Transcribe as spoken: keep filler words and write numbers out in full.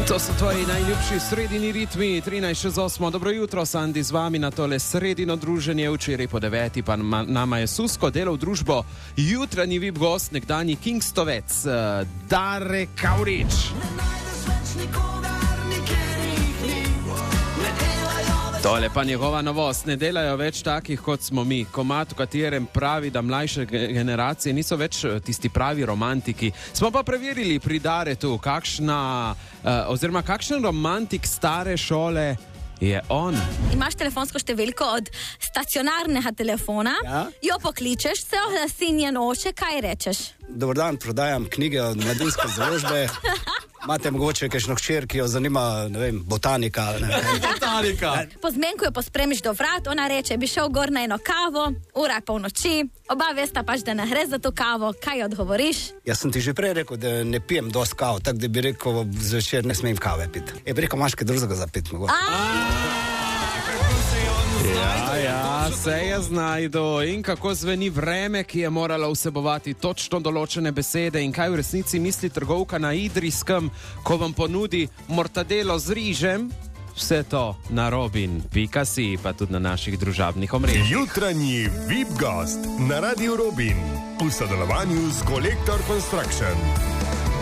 To so tvoji najljubši sredini ritmi, trinajst čez osmo. Dobro jutro, Sandi z vami na tole sredino druženje. Včeraj po deveti pa nama je Susko delal družbo jutranji V I P gost, nekdanji Kingstovec, uh, Dare Kaurič. Tole pa njegova novost. Ne delajo več takih, kot smo mi. Komad, v katerem pravi, da mlajše generacije niso več tisti pravi romantiki. Smo pa preverili pri Daretu, kakšna, uh, oziroma kakšen romantik stare šole je on. Imaš telefonsko številko od stacionarnega telefona, ja? Jo pokličeš, se oglasi njen oče, kaj rečeš? Dobar dan, prodajam knjige od mladinske založbe. Imate mogoče kakšno hčer, ki jo zanima, ne vem, botanika? Ne vem. Botanika! Po zmenku jo pospremiš do vrat, ona reče, bi šel gor na eno kavo, ura je pol noči, oba vesta pač, da ne gre za to kavo, kaj odgovoriš? Jaz sem ti že prej rekel, da ne pijem dosti kav, tako da bi rekel, zvečer ne smem kave piti. Je bi rekel, imaš kaj drugega za piti mogoče. Ja, ja, se je znajdo. In kako zveni vreme, ki je morala vsebovati točno določene besede in kaj v resnici misli trgovka na Idrijskem, ko vam ponudi mortadelo z rižem? Vse to na robin pika si, pa tudi na naših družabnih omrežjih. Jutranji V I P gost na Radiu Robin v sodelovanju s Kolektor Construction.